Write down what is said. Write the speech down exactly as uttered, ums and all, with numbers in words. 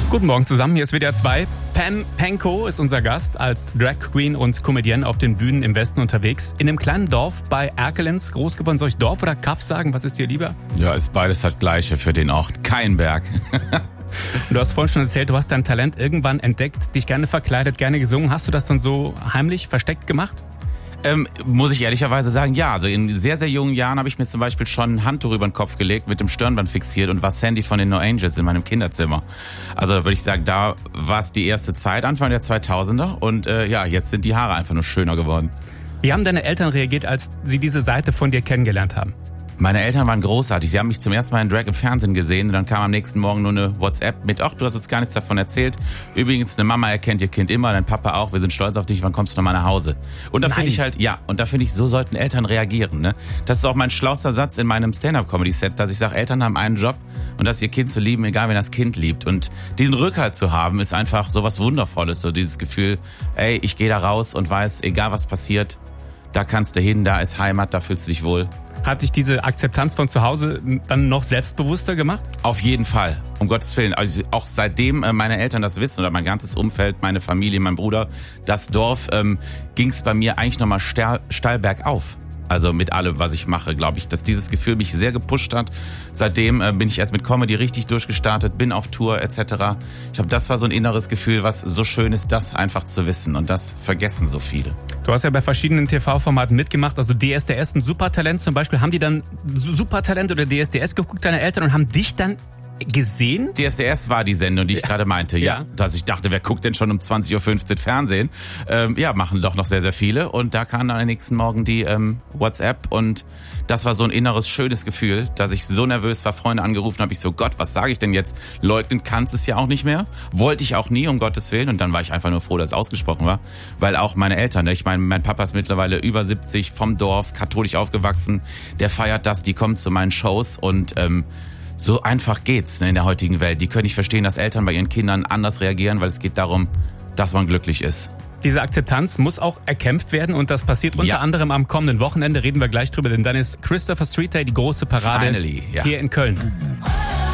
Guten Morgen zusammen, hier ist W D R zwei. Pam Pankow ist unser Gast, als Drag Queen und Comedienne auf den Bühnen im Westen unterwegs. In einem kleinen Dorf bei Erkelenz groß geworden. Soll ich Dorf oder Kaff sagen? Was ist dir lieber? Ja, ist beides das Gleiche für den Ort. Kein Berg. Und du hast vorhin schon erzählt, du hast dein Talent irgendwann entdeckt, dich gerne verkleidet, gerne gesungen. Hast du das dann so heimlich, versteckt gemacht? Ähm, muss ich ehrlicherweise sagen, ja. Also in sehr, sehr jungen Jahren habe ich mir zum Beispiel schon ein Handtuch über den Kopf gelegt, mit dem Stirnband fixiert und war Sandy von den No Angels in meinem Kinderzimmer. Also da würde ich sagen, da war es die erste Zeit, Anfang der zweitausender. Und äh, ja, jetzt sind die Haare einfach nur schöner geworden. Wie haben deine Eltern reagiert, als sie diese Seite von dir kennengelernt haben? Meine Eltern waren großartig. Sie haben mich zum ersten Mal in Drag im Fernsehen gesehen und dann kam am nächsten Morgen nur eine WhatsApp mit, ach, du hast uns gar nichts davon erzählt. Übrigens, eine Mama erkennt ihr Kind immer, dein Papa auch. Wir sind stolz auf dich. Wann kommst du nochmal nach Hause? Und da finde ich halt, ja, und da finde ich, so sollten Eltern reagieren. Ne? Das ist auch mein schlauster Satz in meinem Stand-Up-Comedy-Set, dass ich sage, Eltern haben einen Job und das ihr Kind zu lieben, egal wen das Kind liebt. Und diesen Rückhalt zu haben, ist einfach so was Wundervolles. So dieses Gefühl, ey, ich gehe da raus und weiß, egal was passiert, da kannst du hin, da ist Heimat, da fühlst du dich wohl. Hat dich diese Akzeptanz von zu Hause dann noch selbstbewusster gemacht? Auf jeden Fall, um Gottes Willen. Also auch seitdem äh, meine Eltern das wissen oder mein ganzes Umfeld, meine Familie, mein Bruder, das Dorf, ähm, ging es bei mir eigentlich nochmal steil bergauf. Also mit allem, was ich mache, glaube ich, dass dieses Gefühl mich sehr gepusht hat. Seitdem äh, bin ich erst mit Comedy richtig durchgestartet, bin auf Tour et cetera. Ich glaube, das war so ein inneres Gefühl, was so schön ist, das einfach zu wissen. Und das vergessen so viele. Du hast ja bei verschiedenen T V-Formaten mitgemacht, also D S D S, ein Supertalent zum Beispiel. Haben die dann Supertalent oder D S D S geguckt, deine Eltern, und haben dich dann gesehen? D S D S war die Sendung, die ich ja. gerade meinte, ja. ja. Dass ich dachte, wer guckt denn schon um zwanzig Uhr fünfzehn Fernsehen? Ähm, ja, machen doch noch sehr, sehr viele. Und da kam dann am nächsten Morgen die ähm, WhatsApp und das war so ein inneres, schönes Gefühl, dass ich so nervös war, Freunde angerufen habe, ich so, Gott, was sage ich denn jetzt? Leugnen kannst es ja auch nicht mehr. Wollte ich auch nie, um Gottes Willen. Und dann war ich einfach nur froh, dass es ausgesprochen war. Weil auch meine Eltern, ich meine, mein Papa ist mittlerweile über siebzig, vom Dorf, katholisch aufgewachsen, der feiert das, die kommen zu meinen Shows und ähm, so einfach geht's in der heutigen Welt. Die können nicht verstehen, dass Eltern bei ihren Kindern anders reagieren, weil es geht darum, dass man glücklich ist. Diese Akzeptanz muss auch erkämpft werden und das passiert unter ja. anderem am kommenden Wochenende. Reden wir gleich drüber, denn dann ist Christopher Street Day, die große Parade Finally, ja. hier in Köln.